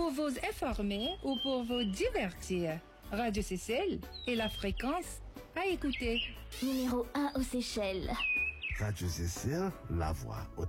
pour vous informer ou pour vous divertir. Radio Seychelles est la fréquence à écouter. Numéro 1 aux Seychelles. Radio Seychelles, la voix authentique.